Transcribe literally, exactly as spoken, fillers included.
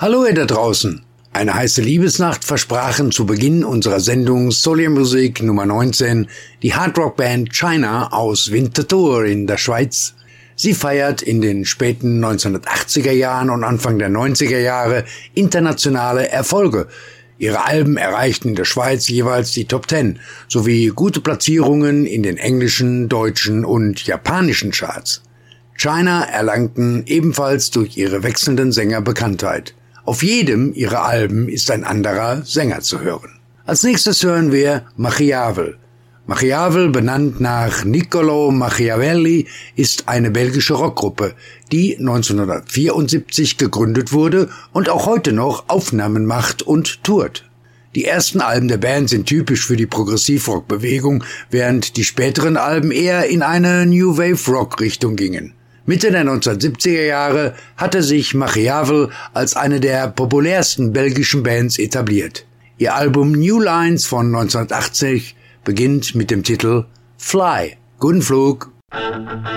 Hallo ihr da draußen. Eine heiße Liebesnacht versprachen zu Beginn unserer Sendung Soul Music Nummer neunzehn die Hardrock-Band China aus Winterthur in der Schweiz. Sie feiert in den späten neunzehnhundertachtziger Jahren und Anfang der neunziger Jahre internationale Erfolge. Ihre Alben erreichten in der Schweiz jeweils die Top Ten sowie gute Platzierungen in den englischen, deutschen und japanischen Charts. China erlangten ebenfalls durch ihre wechselnden Sänger Bekanntheit. Auf jedem ihrer Alben ist ein anderer Sänger zu hören. Als nächstes hören wir Machiavel. Machiavel, benannt nach Niccolò Machiavelli, ist eine belgische Rockgruppe, die neunzehnhundertvierundsiebzig gegründet wurde und auch heute noch Aufnahmen macht und tourt. Die ersten Alben der Band sind typisch für die Progressivrock-Bewegung, während die späteren Alben eher in eine New Wave-Rock-Richtung gingen. Mitte der neunzehnhundertsiebziger Jahre hatte sich Machiavel als eine der populärsten belgischen Bands etabliert. Ihr Album New Lines von neunzehnhundertachtzig beginnt mit dem Titel Fly. Guten Flug!